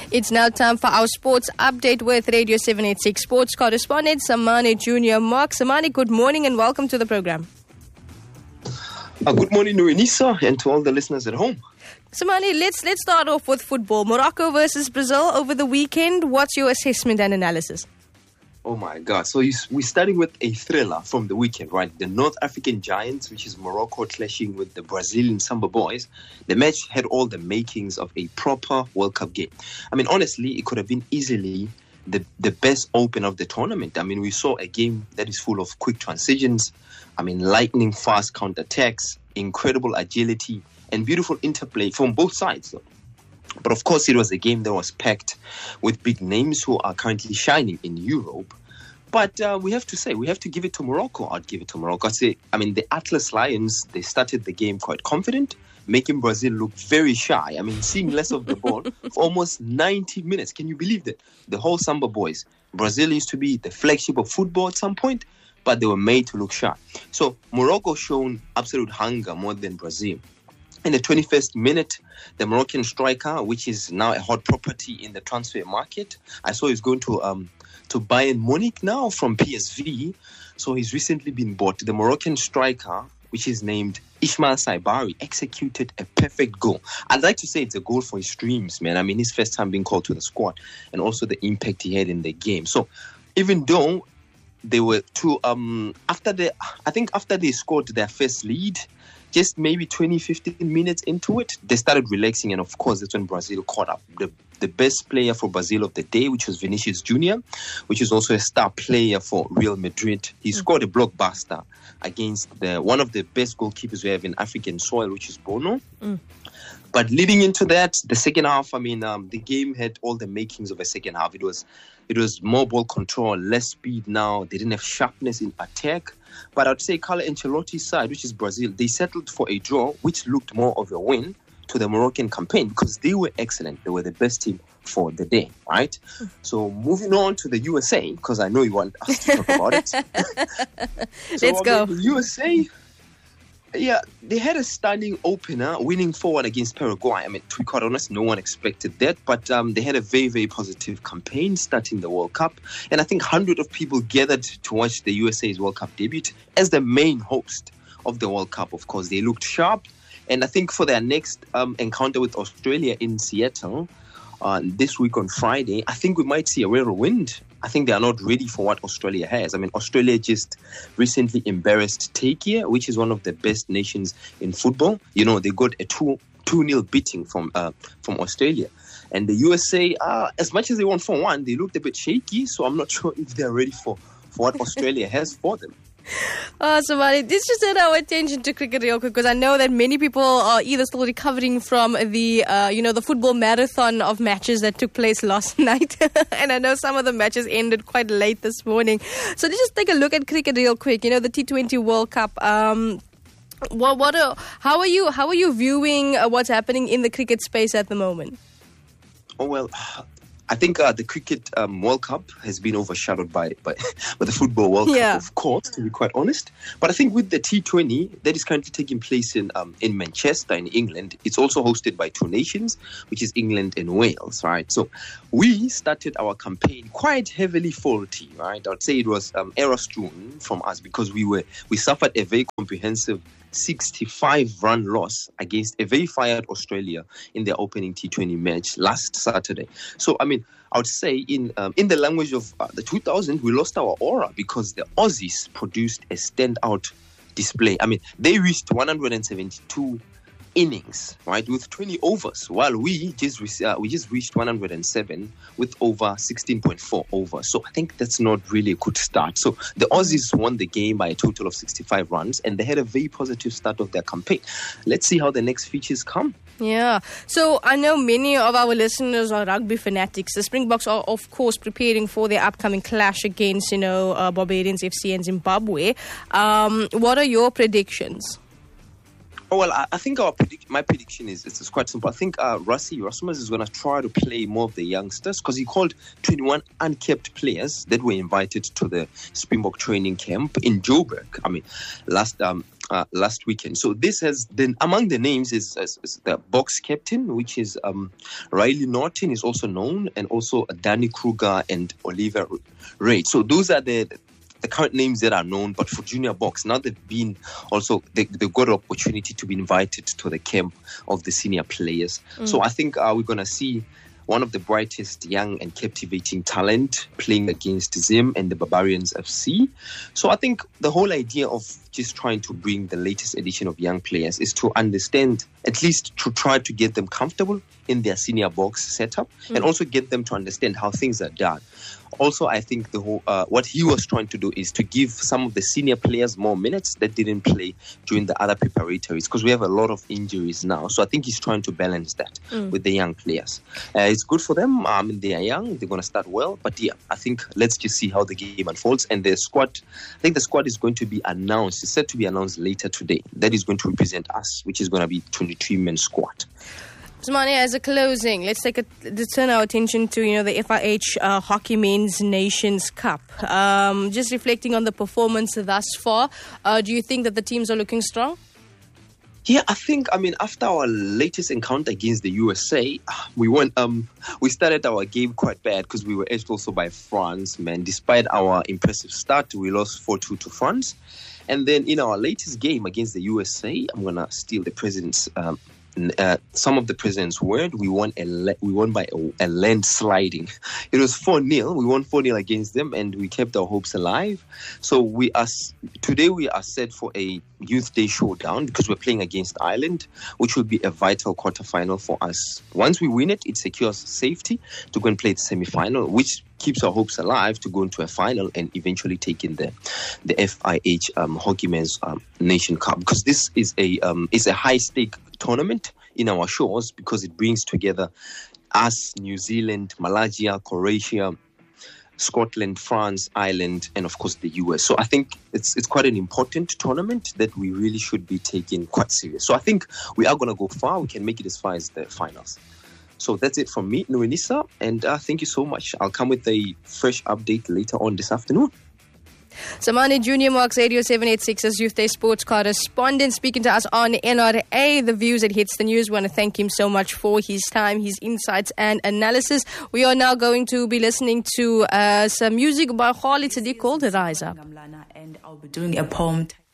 It's now time for our sports update with Radio 786 sports correspondent Samani Junior Mark. Samani, good morning and welcome to the program. Good morning, Nurinisa, and to all the listeners at home. Samani, let's start off with football. Morocco versus Brazil over the weekend. What's your assessment and analysis? Oh my God. So we're starting with a thriller from the weekend, right? The North African Giants, which is Morocco, clashing with the Brazilian Samba Boys. The match had all the makings of a proper World Cup game. I mean, honestly, it could have been easily the best open of the tournament. I mean, we saw a game that is full of quick transitions. I mean, lightning fast counterattacks, incredible agility, and beautiful interplay from both sides. But of course, it was a game that was packed with big names who are currently shining in Europe. But we have to give it to Morocco. I'd give it to Morocco. The Atlas Lions, they started the game quite confident, making Brazil look very shy. I mean, seeing less of the ball for almost 90 minutes. Can you believe that? The whole Samba Boys. Brazil used to be the flagship of football at some point, but they were made to look shy. So Morocco shown absolute hunger more than Brazil. In the 21st minute, the Moroccan striker, which is now a hot property in the transfer market, I saw he's going to Bayern Munich now from PSV. So he's recently been bought. The Moroccan striker, which is named Ismail Saibari, executed a perfect goal. I'd like to say it's a goal for his dreams, man. I mean, his first time being called to the squad and also the impact he had in the game. So even though they were after they scored their first lead, just maybe 20-15 minutes into it, they started relaxing, and of course that's when Brazil caught up. The best player for Brazil of the day, which was Vinicius Junior, which is also a star player for Real Madrid. He scored a blockbuster against one of the best goalkeepers we have in African soil, which is Bono. But leading into that, the second half, the game had all the makings of a second half. It was more ball control, less speed now. They didn't have sharpness in attack. But I'd say Carlo Ancelotti's side, which is Brazil, they settled for a draw, which looked more of a win to the Moroccan campaign because they were excellent. They were the best team for the day, right? So moving on to the USA, because I know you want us to talk about it. Let's go. The USA... Yeah, they had a stunning opener, winning 4-1 against Paraguay. I mean, to be quite honest, no one expected that. But they had a very, very positive campaign starting the World Cup. And I think hundreds of people gathered to watch the USA's World Cup debut as the main host of the World Cup. Of course, they looked sharp. And I think for their next encounter with Australia in Seattle this week on Friday, I think we might see a whirlwind. I think they are not ready for what Australia has. I mean, Australia just recently embarrassed Turkey, which is one of the best nations in football. You know, they got a 2-0 beating from Australia. And the USA, as much as they won 4-1, they looked a bit shaky. So I'm not sure if they're ready for what Australia has for them. Samani, this just turn our attention to cricket real quick because I know that many people are either still recovering from the football marathon of matches that took place last night, and I know some of the matches ended quite late this morning. So let's just take a look at cricket real quick. You know, the T20 World Cup. How are you viewing what's happening in the cricket space at the moment? Oh well. I think the cricket World Cup has been overshadowed by the football World Cup, of course, to be quite honest. But I think with the T20 that is currently taking place in Manchester, in England, it's also hosted by two nations, which is England and Wales, right? So we started our campaign quite heavily faulty, right? I would say it was error-strewn from us because we suffered a very comprehensive 65-run loss against a very fired Australia in their opening T20 match last Saturday. So, I mean, I would say in the language of the 2000s, we lost our aura because the Aussies produced a standout display. I mean, they reached 172 innings, right, with 20 overs, while we just reached 107 with over 16.4 overs. So I think that's not really a good start. So the Aussies won the game by a total of 65 runs, and they had a very positive start of their campaign. Let's see how the next features come. Yeah. So I know many of our listeners are rugby fanatics. The Springboks are, of course, preparing for their upcoming clash against, Barbadians FC and Zimbabwe. What are your predictions? Oh, well, I think my prediction is quite simple. I think Rassie Erasmus is going to try to play more of the youngsters because he called 21 uncapped players that were invited to the Springbok training camp in Joburg. I mean, last weekend. So this has then among the names is the box captain, which is Riley Norton is also known, and also Danny Kruger and Oliver Reid. So those are the current names that are known. But for junior box, now they've been also they got an opportunity to be invited to the camp of the senior players. So I think we're gonna see one of the brightest young and captivating talent playing against Zim and the Barbarians FC. So I think the whole idea of just trying to bring the latest edition of young players is to understand, at least to try to get them comfortable in their senior box setup, and also get them to understand how things are done. Also, I think the whole what he was trying to do is to give some of the senior players more minutes that didn't play during the other preparatories, because we have a lot of injuries now. So I think he's trying to balance that with the young players. It's good for them. They are young. They're going to start well. But yeah, I think let's just see how the game unfolds. And the squad, I think the squad is going to be announced. It's set to be announced later today. That is going to represent us, which is going to be 23-man squad. Zimane, as a closing, let's turn our attention to the FIH Hockey Men's Nations Cup. Just reflecting on the performance thus far, do you think that the teams are looking strong? Yeah, I think, after our latest encounter against the USA, we started our game quite bad because we were edged also by France, man. Despite our impressive start, we lost 4-2 to France. And then in our latest game against the USA, I'm going to steal the president's some of the president's word. We won by a landsliding. It was 4-0. We won 4-0 against them, and we kept our hopes alive. So today we are set for a Youth Day showdown because we're playing against Ireland, which will be a vital quarterfinal for us. Once we win it, it secures safety to go and play the semi-final, which keeps our hopes alive to go into a final and eventually take in the FIH Hockey Men's Nation Cup, because this is a high-stake tournament in our shores because it brings together us, New Zealand, Malaysia, Croatia, Scotland, France, Ireland, and of course the US. So I think it's quite an important tournament that we really should be taking quite serious. So I think we are going to go far. We can make it as far as the finals. So that's it from me, Nwinisa, and thank you so much. I'll come with a fresh update later on this afternoon. Zimane Junior Marks, Radio 786's Youth Day Sports correspondent, speaking to us on NRA, the views that hits the news. We want to thank him so much for his time, his insights and analysis. We are now going to be listening to some music by Khalid Sadiq called Rise Up. And I'll be doing a poem.